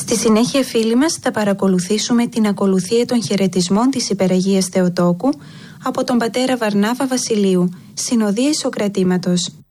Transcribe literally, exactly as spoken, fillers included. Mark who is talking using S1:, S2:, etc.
S1: Στη συνέχεια, φίλοι μας, θα παρακολουθήσουμε την ακολουθία των χαιρετισμών της Υπεραγίας Θεοτόκου από τον πατέρα Βαρνάβα Βασιλείου, συνοδεία Ισοκρατήματος.